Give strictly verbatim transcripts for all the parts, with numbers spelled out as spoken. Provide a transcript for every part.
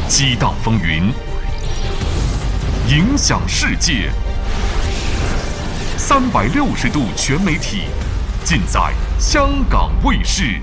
激荡风云，影响世界。三百六十度全媒体，尽在香港卫视。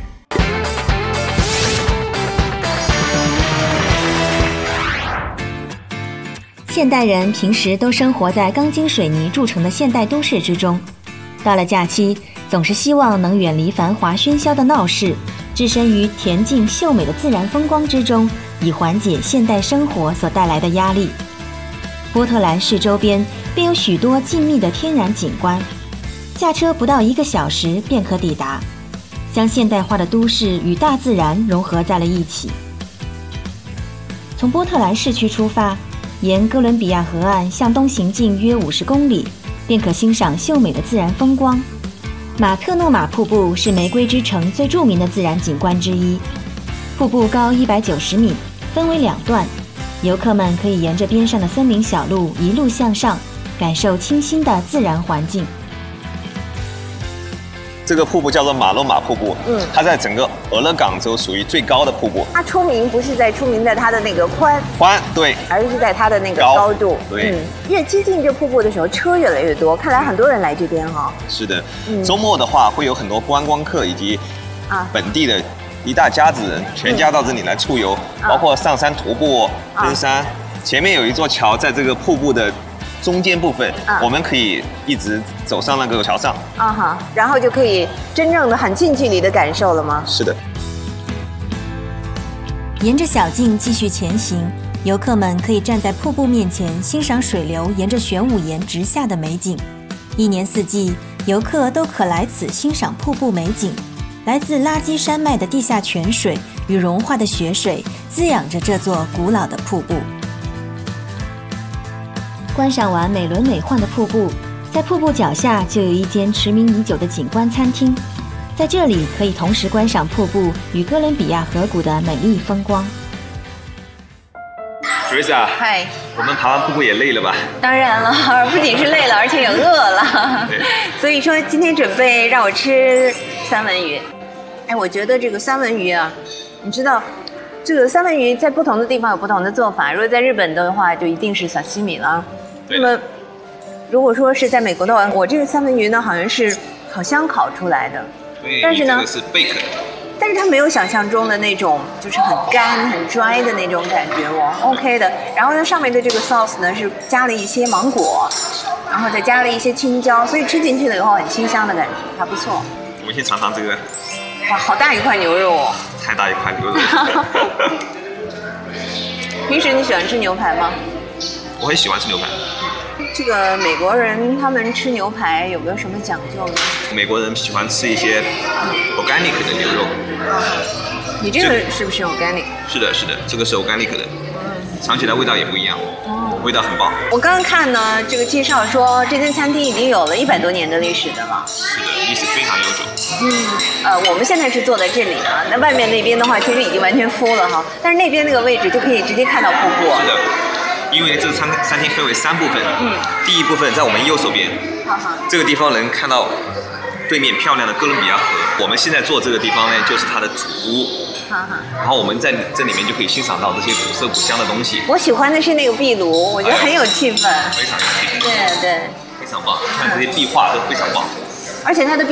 现代人平时都生活在钢筋水泥铸成的现代都市之中，到了假期，总是希望能远离繁华喧嚣的闹市，置身于恬静秀美的自然风光之中，以缓解现代生活所带来的压力。波特兰市周边便有许多静谧的天然景观，驾车不到一个小时便可抵达，将现代化的都市与大自然融合在了一起。从波特兰市区出发，沿哥伦比亚河岸向东行进约五十公里，便可欣赏秀美的自然风光。马特诺马瀑布是玫瑰之城最著名的自然景观之一，瀑布高一百九十米，分为两段，游客们可以沿着边上的森林小路一路向上，感受清新的自然环境。 这个瀑布叫做马洛马瀑布，嗯，它在整个俄勒冈州属于最高的瀑布。 它出名不是在出名在它的那个宽宽，对， 而是在它的那个高度。 对， 嗯，越接近这瀑布的时候，车越来越多，看来很多人来这边哈、哦。 是的，嗯、周末的话会有很多观光客以及本地的一大家子人，全家到这里来出游，嗯、包括上山徒步、登山。啊、前面有一座桥，在这个瀑布的中间部分，啊、我们可以一直走上那个桥上， 啊哈，然后就可以真正的很近距离的感受了吗？ 是的。 沿着小径继续前行，游客们可以站在瀑布面前欣赏水流沿着玄武岩直下的美景。一年四季，游客都可来此欣赏瀑布美景。来自垃圾山脉的地下泉水与融化的雪水滋养着这座古老的瀑布。观赏完美轮美奂的瀑布，在瀑布脚下就有一间驰名已久的景观餐厅，在这里可以同时观赏瀑布与哥伦比亚河谷的美丽风光。 Teresa， 嗨， 我们爬完瀑布也累了吧？ 当然了，不仅是累了，而且也饿了。所以说今天准备让我吃三文鱼。哎，我觉得这个三文鱼啊，你知道，这个三文鱼在不同的地方有不同的做法。如果在日本的话，就一定是沙西米了。那么，如果说是在美国的话，我这个三文鱼呢，好像是烤箱烤出来的。 对， 但是呢， 这个是贝壳。 但是它没有想象中的那种，就是很干、很 dry 的那种感觉哦 ，OK 的。然后呢，上面的这个 sauce 呢是加了一些芒果，然后再加了一些青椒，所以吃进去了以后很清香的感觉，还不错。 我们先尝尝这个。 哇，好大一块牛肉哦！ 太大一块牛肉。 平时你喜欢吃牛排吗？ 我很喜欢吃牛排。 这个美国人他们吃牛排有没有什么讲究呢？ 美国人喜欢吃一些 organic 的牛肉。 你这个是不是 organic？ 是的，是的，这个是 organic 的，尝起来味道也不一样，哦、味道很棒。 我刚刚看呢，这个介绍说这间餐厅已经有了一百多年的历史的了。 是的，历史非常悠久。 嗯，呃，我们现在是坐在这里啊，那外面那边的话，其实已经完全full了哈，但是那边那个位置就可以直接看到瀑布。 是的。因为这个餐餐厅分为三部分，嗯，第一部分在我们右手边， 好好， 这个地方能看到对面漂亮的哥伦比亚河。我们现在坐这个地方呢，就是它的主屋，好好，然后我们在这里面就可以欣赏到这些古色古香的东西。 我喜欢的是那个壁炉，我觉得很有气氛， 非常有气氛， 对对， 非常棒，看这些壁画都非常棒， 而且它的壁